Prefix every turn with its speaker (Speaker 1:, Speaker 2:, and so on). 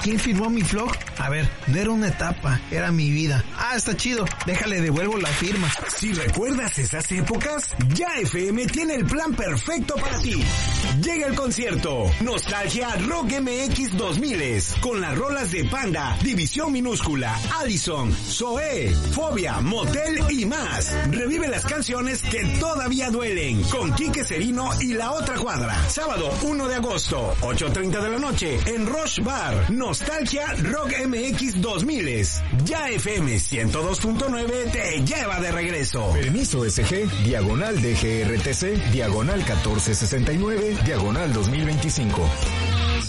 Speaker 1: ¿quién firmó mi flog? A ver, no era una etapa, era mi vida. Ah, está chido, déjale, devuelvo la firma.
Speaker 2: Si recuerdas esas épocas, Ya FM tiene el plan perfecto para ti. Llega el concierto Nostalgia Rock MX 2000 con las rolas de Panda, División Minúscula, Allison, Zoé, Fobia, Motel y más. Revive las canciones que todavía duelen con Quique Serino y La Otra Cuadra. Sábado 1 de agosto, 8:30 de la noche en Rush Bar. Nostalgia Rock MX 2000. Ya FM 102.9 te lleva de regreso.
Speaker 3: Permiso SG, diagonal DGRTC, diagonal 1469, diagonal 2025.